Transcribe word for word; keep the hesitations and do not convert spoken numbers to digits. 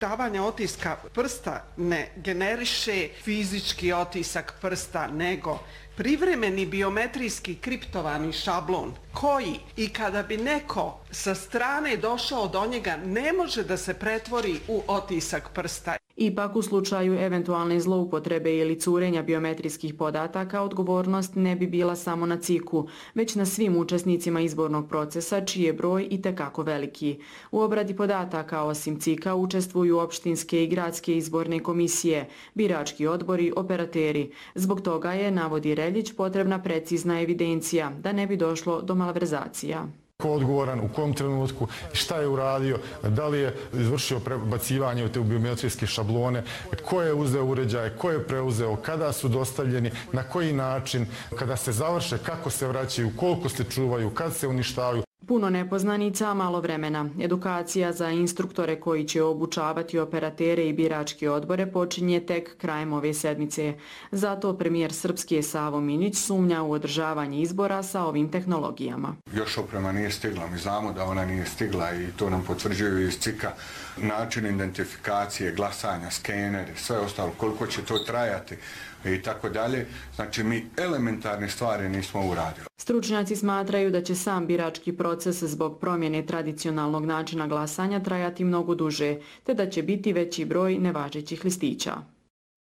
Davanje otiska prsta ne generiše fizički otisak prsta, nego privremeni biometrijski kriptovani šablon koji i kada bi neko sa strane došao do njega ne može da se pretvori u otisak prsta. Ipak u slučaju eventualne zloupotrebe ili curenja biometrijskih podataka odgovornost ne bi bila samo na C I K-u, već na svim učesnicima izbornog procesa čiji je broj itekako veliki. U obradi podataka osim C I K-a učestvuju opštinske i gradske izborne komisije, birački odbori, operateri. Zbog toga je, navodi Reljić, potrebna precizna evidencija da ne bi došlo do malverzacija. Ko je odgovoran, u kom trenutku, šta je uradio, da li je izvršio prebacivanje u te biometrijske šablone, ko je uzeo uređaje, ko je preuzeo, kada su dostavljeni, na koji način, kada se završe, kako se vraćaju, koliko se čuvaju, kad se uništavaju. Puno nepoznanica, malo vremena. Edukacija za instruktore koji će obučavati operatere i biračke odbore počinje tek krajem ove sedmice. Zato premijer Srpske Savo Minić sumnja u održavanje izbora sa ovim tehnologijama. Još oprema nije stigla, mi znamo da ona nije stigla i to nam potvrđuju iz C I K-a. Način identifikacije, glasanja, skeneri, sve ostalo, koliko će to trajati i tako dalje. Znači mi elementarne stvari nismo uradili. Stručnjaci smatraju da će sam birački proces zbog promjene tradicionalnog načina glasanja trajati mnogo duže, te da će biti veći broj nevažećih listića.